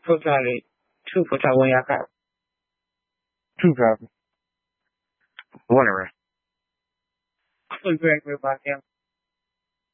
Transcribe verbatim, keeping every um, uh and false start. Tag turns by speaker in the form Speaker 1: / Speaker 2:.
Speaker 1: ထုတ်ကြလေtwo for Taiwan Yaka.
Speaker 2: Two copy. Whatever.
Speaker 1: So great with him.